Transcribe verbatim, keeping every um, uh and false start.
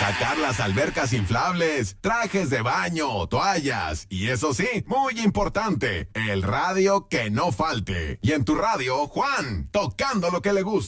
sacar las albercas inflables, trajes de baño, toallas y eso sí, muy importante, el radio que no falte. Y en tu radio, Juan, tocando lo que le gusta.